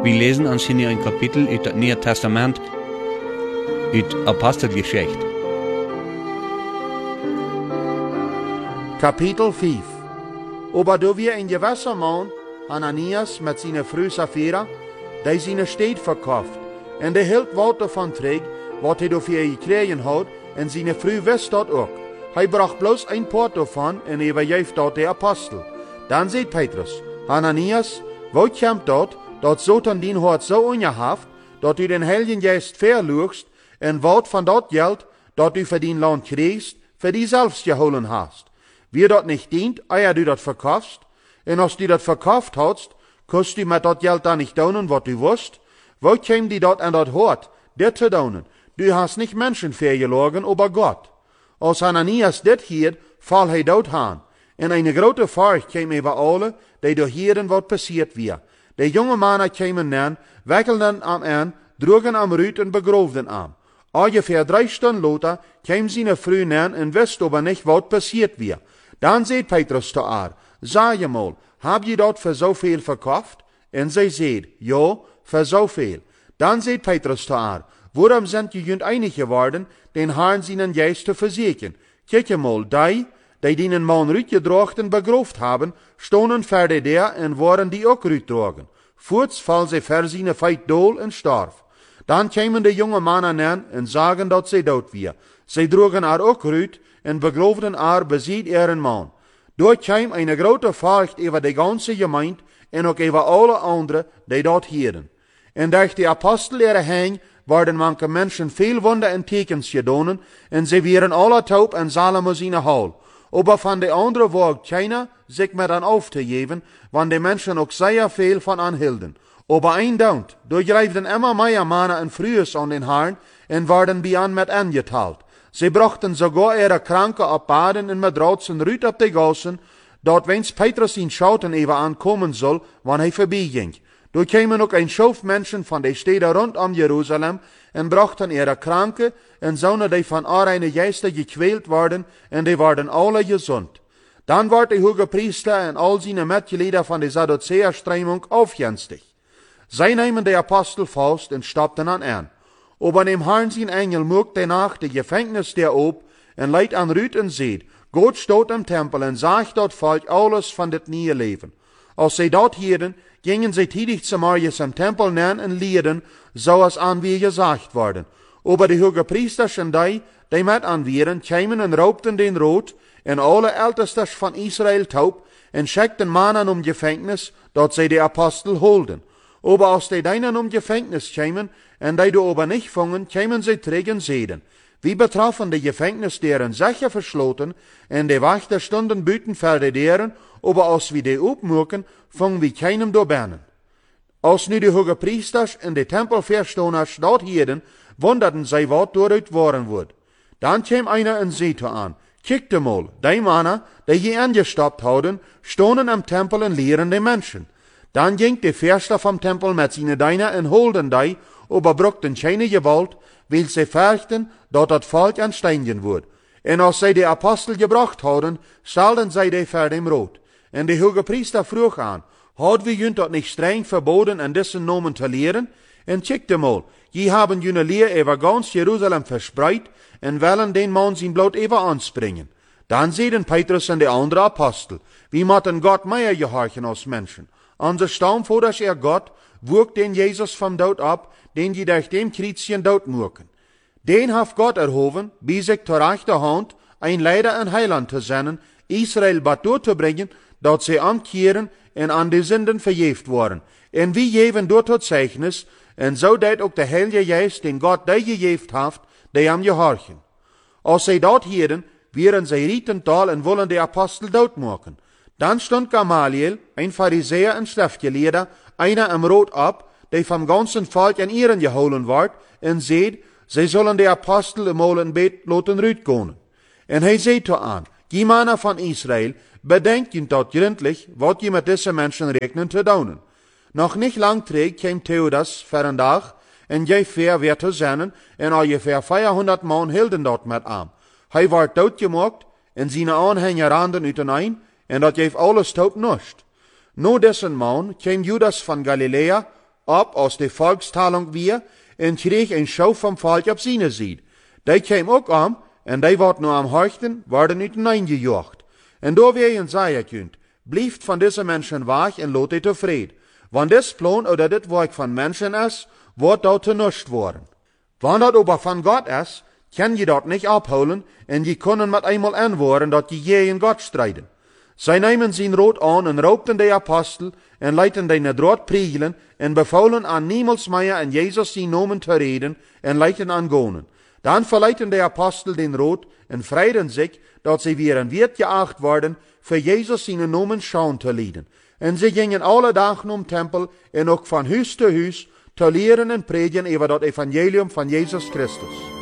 Wir lesen ans hier ein Kapitel uit het Nieuwe Testament, uit Apostelgeschichte. Kapitel 5. Aber da wir ein gewisser Mann, Ananias, mit seiner Frau Sapphira, die seine Stadt verkauft, und der hielt wat davon trägt, wat hij dafür gekregen hat, und seine Frau wist dat auch. Hij bracht bloß ein Port davon, und übergeeft dat der Apostel. Dann sagt Petrus, Ananias, wat kommt dat Satan din hart so ungehaft, dat du den Heiligen Geist verluchst, en wat van dat Geld, dat du für din Land kriegst, für die selbst geholen hast. Wie dat nicht dient, eer du dat verkaufst, en als du dat verkauft hast, kannst du mit dat Geld dann nicht daunen, wat du wusst, wo käm die dat an dat hart, dit zu daunen? Du hast nicht Menschen vergelogen, aber Gott. Als Ananias dit hier, fall hij dood aan, en eine grote Furcht käm über alle, die door hieren wat passiert wir. De jonge mannen kwamen nen, wekkelden am an, droegen am Rüt en begroofden am. Ungefähr 3 Stunden later kwam seine Frau nen en wist aber nicht, wat passiert wir. Dann sagt Petrus zu haar, sag je mal, hab je dat für so viel verkauft? En zij sagt, ja, für so viel. Dann sagt Petrus zu haar, warum sind je junt einig geworden, den Herrn seinen Geist zu versichern? Kijk je mal, die den Mann Rüt gedrocht en begroofd haben, stonden verder der en waren die ook Rüt drogen. Voorts val ze ver seine feit dool en starf. Dan kwamen de jonge mannen aan en zagen dat zij dood weer. Zij droegen haar ook Rüt en begroofden haar bezit ihren Mann. Dort kwam eine grote Furcht über die ganze Gemeinde en ook über alle anderen, die dort hielden. En durch die Apostel ihre Hang worden manche Menschen veel Wunder en Tekens gedonen, en sie wären alle taub en Salomo seine Hall. Aber von de anderen wagt keiner, sich mehr an aufzugeben, wann die Menschen auch sehr viel von anhielden. Aber ein Daunt, durchgreiften immer mehr Männer und Frühes an den Herrn, en werden bian mit angeteilt. Sie brachten sogar ihre Kranke ab Baden in Matratzen Rüt ab die Gassen, dort wenn's Petrus ihn schauten eben ankommen soll, wann er vorbeiging. Da kämen auch ein Schuf Menschen von den Städten rund um Jerusalem und brachten ihre Kranke und sonen die von eine Geister gequält worden und die waren alle gesund. Dann ward der hohe Priester und all seine Mitglieder von der Sadduzäer-Strömung aufjenstig. Sie nahmen der Apostel fast und stoppten an. Aber dem Herrn sein Engel muck danach die Gefängnis der ob und leid an Rüt und seht, Gott steht im Tempel und sagt dort Volk alles von det neue Leben. Als sie dort hielten, gingen sie tätig zum Marius im Tempel nen und lieden, so als an wie gesagt worden. Aber die hohe Priester und die mit anwieren, kämen und raubten den Rot, und alle Ältestes von Israel taub, und schickten Mannen Gefängnis, dort sie die Apostel holden. Aber als die deinen Gefängnis kämen, und die du aber nicht fungen, kämen sie trägen Seden. Wie betroffen die Gefängnis deren sicher verschloten, und die Wächter stunden büten für deren, aber als wir die aufmucken, fungen wir keinem da bernen. Als nu die hoge Priesters und die Tempelverstehers dort hielden, wunderten sie, was dort waren wird. Dann kam einer und sagte an, kiekte mal, die Männer, die je angestoppt hadden, stonden am Tempel und lehren die Menschen. Dann ging die Förster vom Tempel mit seinen Diener und holden die, aber bruchten keine Gewalt, weil sie fürchten, dass das Volk ansteigen wird. Und als sie die Apostel gebracht hadden, stellten sie die vor dem Rot. Und die hoge Priester frug an, hat wir jünt dort nicht streng verboten, an dessen Namen zu lehren? Und kiekte mal, je haben jene Lehr über ganz Jerusalem verspreit, und wollen den Mann sein Blut über anspringen. Dann sehen Petrus und die anderen Apostel, wie matten Gott mehr gehorchen als Menschen. Unser Stamm vor, dass Gott, wog den Jesus vom Tod ab, den die durch dem Kreuzchen Tod mucken. Den hat Gott erhoben, bis sich zur rechten Hand ein Leider und Heiland zu senden, Israel bad durchzubringen, dass sie umkehren und an die Sünden verjeft worden. Und wie jeven dort tot Zeichnis, und so dat auch der Heilige Geist, den Gott die gejeft hat, die am gehorchen. Als sie dort hielden, wären sie rietental und wollen die Apostel dort machen. Dann stund Gamaliel, ein Pharisäer und Schriftgelehrter, einer im Rot ab, der vom ganzen Volk in ihren geholen ward, und seht, sie sollen die Apostel im Molenbet loten Rüt gehen. Und er seht an, die Männer von Israel, bedenkt ihn dort gründlich, was je mit diesen Menschen regnen zu daunen. Noch nicht lang trägt kam Theudas für einen Tag, und ungefähr wird zu senden, und ungefähr 400 Mann hielden dort mit am. Hij ward doodgemaakt, en zijn aanhänger randen uitenein, en dat geeft alles taub nicht. No dessen Mann kam Judas von Galiläa, ab als de volkstalung weer en kreeg een schouw van volk op zijn zijde. Die kwam ook aan en die wordt nu am Heuchten, worden uiteengejocht. En door wie je zeggen kunt, blijft van deze mensen weg en laat die tevreden. Want dit plan oder dit werk van mensen is, wordt dat te nichts worden. Wanneer dat aber van God is, kan je dat niet abholen en je kunnen met eenmaal aanwoorden dat je gegen God strijden. Zij nemen zijn rood aan en roopten de apostel en leiden die naar rood priegelen en bevolen aan niemals meer in Jezus zijn namen te reden en leiden aan gonen. Dan verleiten de apostel den rood en vreiden zich dat ze weer een weert geacht worden voor Jezus zijn namen schauen te leiden. En ze gingen alle dagen om tempel en ook van huis te huis te leren en predigen over dat evangelium van Jezus Christus.